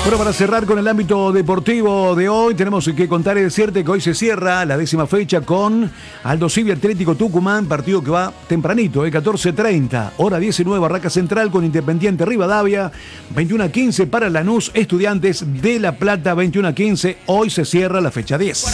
Bueno, para cerrar con el ámbito deportivo de hoy, tenemos que contar y decirte que hoy se cierra la 10ª fecha con Aldo Civi Atlético Tucumán, partido que va tempranito, 14:30, hora 19, Barraca Central con Independiente Rivadavia, 21:15 para Lanús, Estudiantes de La Plata, 21:15. Hoy se cierra la fecha 10.